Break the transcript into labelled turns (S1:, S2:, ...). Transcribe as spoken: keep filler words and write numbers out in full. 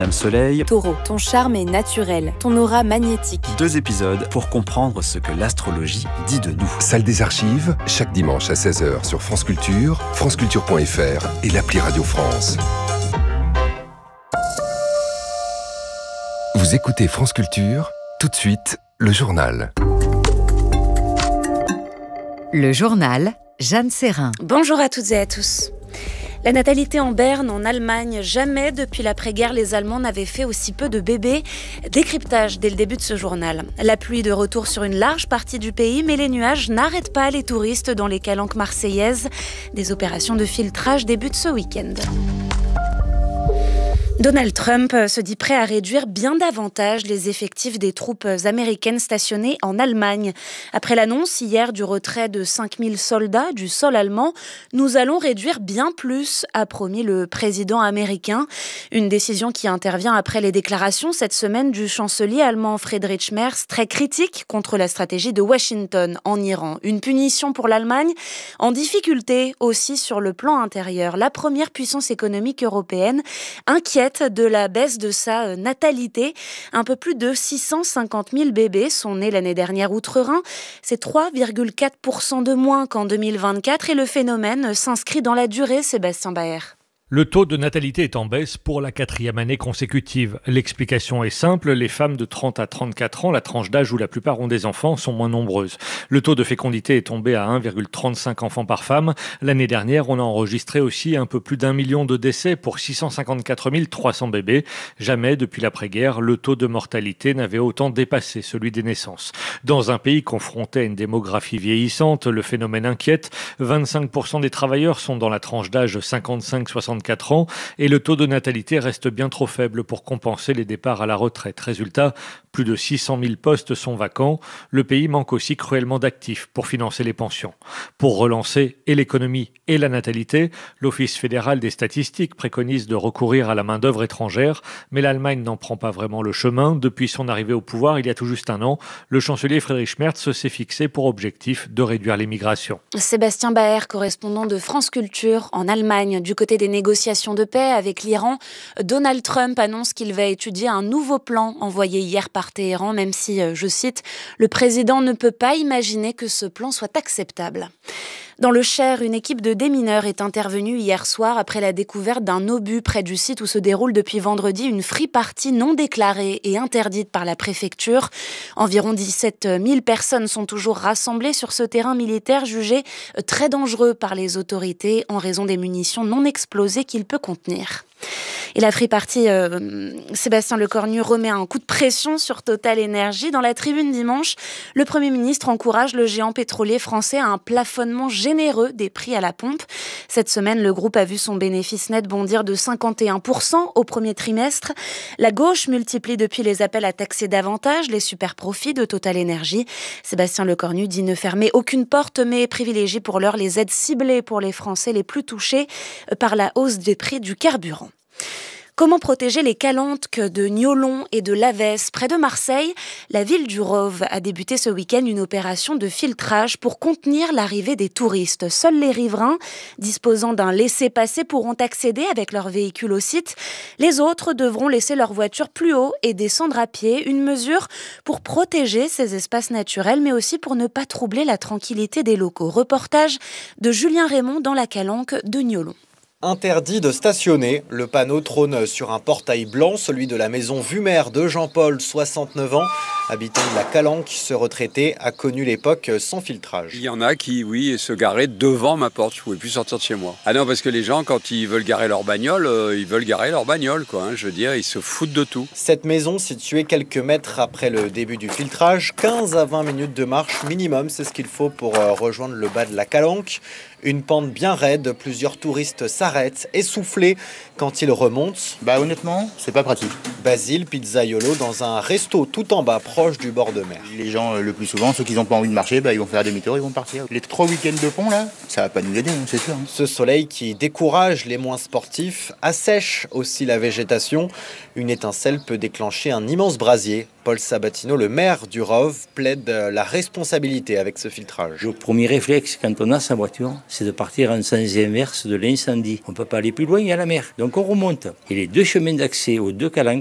S1: Madame Soleil.
S2: Taureau, ton charme est naturel, ton aura magnétique.
S1: Deux épisodes pour comprendre ce que l'astrologie dit de nous.
S3: Salle des archives, chaque dimanche à seize heures sur France Culture, franceculture point f r et l'appli Radio France. Vous écoutez France Culture, tout de suite, le journal.
S4: Le journal, Jeanne Serrin.
S2: Bonjour à toutes et à tous. La natalité en berne, en Allemagne, jamais depuis l'après-guerre les Allemands n'avaient fait aussi peu de bébés. Décryptage dès le début de ce journal. La pluie de retour sur une large partie du pays, mais les nuages n'arrêtent pas les touristes dans les calanques marseillaises. Des opérations de filtrage débutent ce week-end. Donald Trump se dit prêt à réduire bien davantage les effectifs des troupes américaines stationnées en Allemagne. Après l'annonce hier du retrait de cinq mille soldats du sol allemand, nous allons réduire bien plus, a promis le président américain. Une décision qui intervient après les déclarations cette semaine du chancelier allemand Friedrich Merz, très critique contre la stratégie de Washington en Iran. Une punition pour l'Allemagne, en difficulté aussi sur le plan intérieur. La première puissance économique européenne inquiète de la baisse de sa natalité. Un peu plus de six cent cinquante mille bébés sont nés l'année dernière outre-Rhin. C'est trois virgule quatre pour cent de moins qu'en deux mille vingt-quatre et le phénomène s'inscrit dans la durée, Sébastien Baer.
S5: Le taux de natalité est en baisse pour la quatrième année consécutive. L'explication est simple, les femmes de trente à trente-quatre ans, la tranche d'âge où la plupart ont des enfants, sont moins nombreuses. Le taux de fécondité est tombé à un virgule trente-cinq enfants par femme. L'année dernière, on a enregistré aussi un peu plus d'un million de décès pour six cent cinquante-quatre mille trois cents bébés. Jamais depuis l'après-guerre, le taux de mortalité n'avait autant dépassé celui des naissances. Dans un pays confronté à une démographie vieillissante, le phénomène inquiète. vingt-cinq pour cent des travailleurs sont dans la tranche d'âge cinquante-cinq à soixante-quatre ans et le taux de natalité reste bien trop faible pour compenser les départs à la retraite. Résultat, plus de six cent mille postes sont vacants. Le pays manque aussi cruellement d'actifs pour financer les pensions. Pour relancer et l'économie et la natalité, l'Office fédéral des statistiques préconise de recourir à la main-d'œuvre étrangère, mais l'Allemagne n'en prend pas vraiment le chemin. Depuis son arrivée au pouvoir il y a tout juste un an, le chancelier Friedrich Merz s'est fixé pour objectif de réduire l'immigration.
S2: Sébastien Baer, correspondant de France Culture en Allemagne, du côté des négociations de paix avec l'Iran, Donald Trump annonce qu'il va étudier un nouveau plan envoyé hier par Téhéran, même si, je cite, « le président ne peut pas imaginer que ce plan soit acceptable ». Dans le Cher, une équipe de démineurs est intervenue hier soir après la découverte d'un obus près du site où se déroule depuis vendredi une free party non déclarée et interdite par la préfecture. Environ dix-sept mille personnes sont toujours rassemblées sur ce terrain militaire jugé très dangereux par les autorités en raison des munitions non explosées qu'il peut contenir. Et la free party, euh, Sébastien Lecornu remet un coup de pression sur Total Energy. Dans la tribune dimanche, le Premier ministre encourage le géant pétrolier français à un plafonnement généreux des prix à la pompe. Cette semaine, le groupe a vu son bénéfice net bondir de cinquante et un pour cent au premier trimestre. La gauche multiplie depuis les appels à taxer davantage les super profits de Total Energy. Sébastien Lecornu dit ne fermer aucune porte, mais privilégie pour l'heure les aides ciblées pour les Français les plus touchés par la hausse des prix du carburant. Comment protéger les calanques de Niolon et de Lavès près de Marseille? La ville du Rove a débuté ce week-end une opération de filtrage pour contenir l'arrivée des touristes. Seuls les riverains disposant d'un laissez-passer pourront accéder avec leur véhicule au site. Les autres devront laisser leur voiture plus haut et descendre à pied. Une mesure pour protéger ces espaces naturels, mais aussi pour ne pas troubler la tranquillité des locaux. Reportage de Julien Raymond dans la calanque de Niolon.
S6: Interdit de stationner, le panneau trône sur un portail blanc, celui de la maison Vumer de Jean-Paul, soixante-neuf ans. Habitant de la Calanque, ce retraité a connu l'époque sans filtrage.
S7: Il y en a qui, oui, se garaient devant ma porte, je ne pouvais plus sortir de chez moi. Ah non, parce que les gens, quand ils veulent garer leur bagnole, euh, ils veulent garer leur bagnole, quoi. Hein, je veux dire, ils se foutent de tout.
S6: Cette maison, située quelques mètres après le début du filtrage, quinze à vingt minutes de marche minimum, c'est ce qu'il faut pour euh, rejoindre le bas de la Calanque. Une pente bien raide, plusieurs touristes s'arrêtent, essoufflés quand ils remontent.
S8: Bah honnêtement, c'est pas pratique.
S6: Basile Pizzaiolo dans un resto tout en bas, proche du bord de mer.
S8: Les gens, le plus souvent, ceux qui n'ont pas envie de marcher, bah, ils vont faire demi-tour, ils vont partir. Les trois week-ends de pont, là, ça va pas nous aider, c'est sûr.
S6: Ce soleil qui décourage les moins sportifs assèche aussi la végétation. Une étincelle peut déclencher un immense brasier. Paul Sabatino, le maire du Rove, plaide la responsabilité avec ce filtrage.
S9: Le premier réflexe quand on a sa voiture, c'est de partir en sens inverse de l'incendie. On ne peut pas aller plus loin, il y a la mer. Donc on remonte. Et les deux chemins d'accès aux deux calanques